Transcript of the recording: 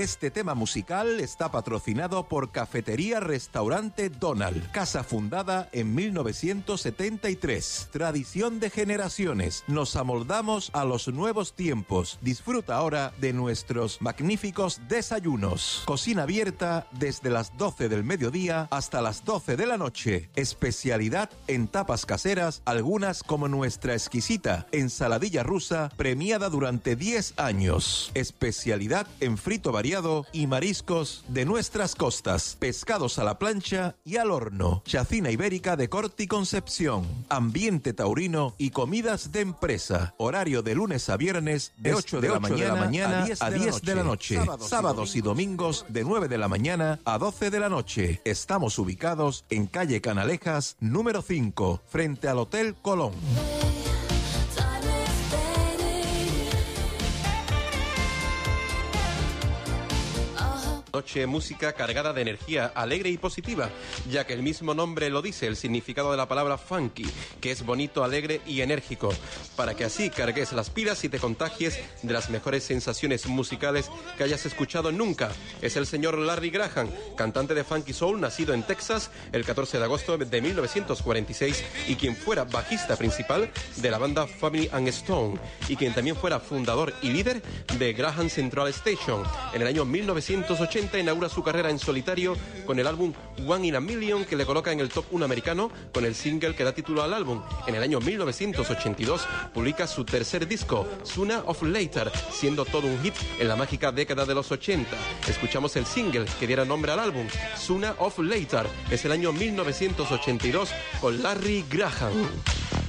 Este tema musical está patrocinado por Cafetería Restaurante Donald, casa fundada en 1973. Tradición de generaciones. Nos amoldamos a los nuevos tiempos. Disfruta ahora de nuestros magníficos desayunos. Cocina abierta desde las 12 del mediodía hasta las 12 de la noche. Especialidad en tapas caseras, algunas como nuestra exquisita ensaladilla rusa premiada durante 10 años. Especialidad en frito variado y mariscos de nuestras costas. Pescados a la plancha y al horno. Chacina ibérica de corte y concepción. Ambiente taurino y comidas de empresa. Horario de lunes a viernes de 8 de la mañana a 10 de la noche. Sábados y domingos de 9 de la mañana a 12 de la noche. Estamos ubicados en calle Canalejas, número 5, frente al Hotel Colón. Noche, música cargada de energía alegre y positiva, ya que el mismo nombre lo dice, el significado de la palabra funky, que es bonito, alegre y enérgico, para que así cargues las pilas y te contagies de las mejores sensaciones musicales que hayas escuchado nunca. Es el señor Larry Graham, cantante de funky soul, nacido en Texas el 14 de agosto de 1946 y quien fuera bajista principal de la banda Family and Stone y quien también fuera fundador y líder de Graham Central Station. En el año 1980 inaugura su carrera en solitario con el álbum One in a Million, que le coloca en el top 1 americano con el single que da título al álbum. En el año 1982 publica su tercer disco, Sooner or Later, siendo todo un hit en la mágica década de los 80. Escuchamos el single que diera nombre al álbum, Sooner or Later. Es el año 1982 con Larry Graham.